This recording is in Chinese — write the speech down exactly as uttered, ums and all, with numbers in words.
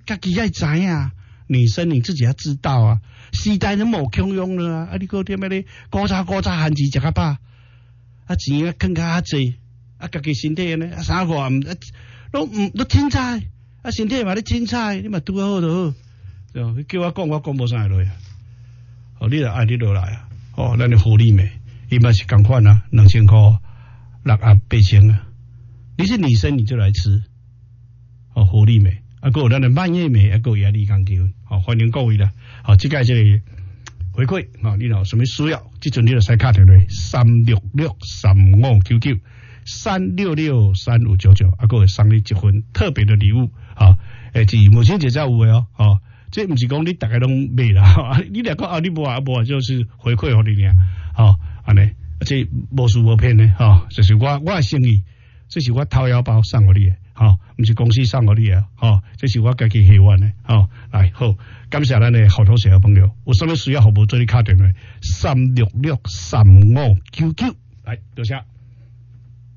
家己要知啊，女生你自己要知道啊。时代都无强用了啊！啊，你个点咩咧？古早古早限制食较饱，啊钱啊坑较济，啊家己身体呢啊啥个啊，都唔都凊彩，啊身体嘛咧凊彩，你嘛拄好就好。对，叫我讲我讲无啥落啊。哦，你来爱你落来啊！哦，咱的福利美，伊嘛是共款啊，两千块六啊八千啊。你是女生你就来吃，哦，福利美。啊，还有咱的蔓越莓，啊，还有压力钢球，好，欢迎各位啦。好，这个这里回馈啊，你有什么需要？这阵你就使卡电话三六六三五九九三六六三五九九，啊，还会送你一份特别的礼物，好，诶，是母亲节才有的哦，哦，这不是讲你大家拢买啦，你来讲啊，你无啊无啊，就是回馈给你尔，好，安尼，这无输无骗的，哈，这是我我的生意，这是我掏腰包送给你的。好，不是公司送给你啊！好，这是我家己希望的。好，来好，感谢咱的好同学好朋友，有什么需要服务做你卡电话三六六三五九九，来，多谢。